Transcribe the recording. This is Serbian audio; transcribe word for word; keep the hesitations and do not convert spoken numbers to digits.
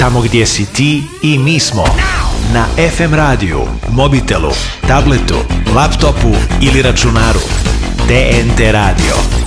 Tamo gdje si ti i mi smo. Na ef em radiju, mobitelu, tabletu, laptopu ili računaru. T N T Radio.